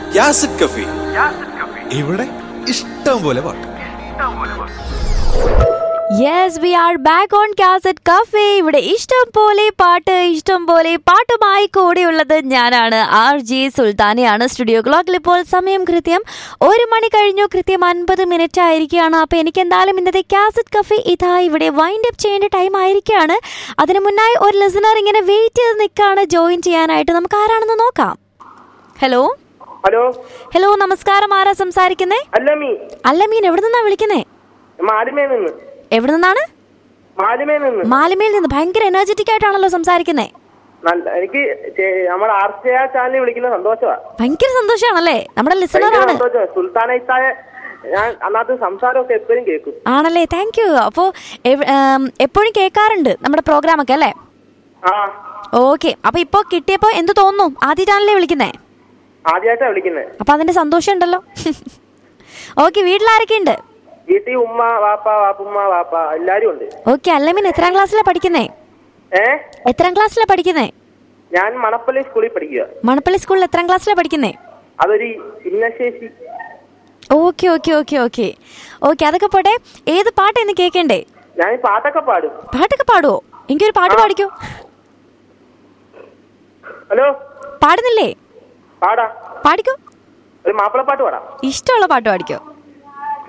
യാസിഡ് കഫി. ഇവിടെ ഇഷ്ടം പോലെ പാട്ട്. Yes, we are back on Cassette Cafe. ഇവിടെ ഇഷ്ടം പോലെ പാട്ട്, ഇഷ്ടം പോലെ പാട്ടുമായി കൂടെയുള്ളത് ഞാനാണ് RJ സുൽത്താനയാണ്. സ്റ്റുഡിയോ ക്ലോക്കിൽ ഇപ്പോൾ സമയം കൃത്യം 1 മണി കഴിഞ്ഞു, കൃത്യം 50 മിനിറ്റ് ആയിരിക്കുകയാണ്. അപ്പോൾ എനിക്ക് എന്തായാലും ഇന്നത്തെ Cassette Cafe ഇതാ ഇവിടെ വൈൻഡ് അപ്പ് ചെയ്യേണ്ട ടൈം ആയിരിക്കുകയാണ്. അതിനു മുന്നായി ഒരു ലിസണർ ഇങ്ങനെ വെയിറ്റ് ചെയ്ത് നിൽക്കുകയാണ് ജോയിൻ ചെയ്യാനായിട്ട്. നമുക്ക് ആരാണെന്ന് നോക്കാം. ഹലോ ഹലോ ഹലോ നമസ്കാരം, ആരാ സംസാരിക്കുന്നേ? അല്ലമീൻ. എവിടെ നിന്നാ വിളിക്കുന്നേ? എവിടെ നിന്നാണ്? മാലിമയിൽ നിന്ന്. ഭയങ്കര എനർജറ്റിക് ആയിട്ടാണല്ലോ സംസാരിക്കുന്നേ. എനിക്ക് നമ്മുടെ ചാനലിൽ വിളിക്കുന്ന സന്തോഷമാണ്. ഭയങ്കര സന്തോഷമാണല്ലേ? നമ്മുടെ ലിസണർ ആണ് സുൽത്താന. ഞാൻ അന്നത്തെ സംസാരമൊക്കെ എപ്പോഴും കേൾക്കും. ആണല്ലേ? Thank you. അപ്പോ എപ്പോഴും കേൾക്കാറുണ്ട് നമ്മുടെ പ്രോഗ്രാം ഒക്കെ അല്ലേ? ഓക്കെ. അപ്പൊ ഇപ്പൊ കിട്ടിയപ്പോ എന്ത് തോന്നുന്നു? ആദ്യമായിട്ടാണല്ലേ വിളിക്കുന്നേ? ആദ്യമായിട്ടാ വിളിക്കുന്നത്. അപ്പൊ അതിന്റെ സന്തോഷം ഉണ്ടല്ലോ. ഓക്കെ. വീട്ടിലാരൊക്കെ ഉണ്ട്? വീട്ടിൽ ഉമ്മ, വാപ്പ, വാപ്പുമ്മ, വാപ്പ എല്ലാരും ഉണ്ട്. ഓക്കെ. അല്ലമീൻ എത്രാം ക്ലാസ്സിലാ പഠിക്കുന്നേ? എത്രാം ക്ലാസ്സിലാ പഠിക്കുന്നേ? ഞാൻ മണപ്പള്ളി സ്കൂളിൽ പഠിക്കുക. മണപ്പള്ളി സ്കൂളിൽ എത്രാം ക്ലാസ്സിലാ പഠിക്കുന്നേ? അതൊരു ഭിന്നശേഷി. Okay okay okay okay okay. അതൊക്കെ പോട്ടെ. ഏത് പാട്ട് ഇന്ന് കേൾക്കണ്ടേ? ഞാൻ പാട്ടൊക്കെ പാടും. പാട്ടൊക്കെ പാടുവോ? എനിക്കൊരു പാട്ട് പാടിക്കോ. ഹലോ, പാടുന്നില്ലേ? പാടാ. പാടിക്കോ. ഒരു മാപ്പിളപ്പാട്ട് പാടാം. ഇഷ്ടമുള്ള പാട്ട് പാടിക്കോ.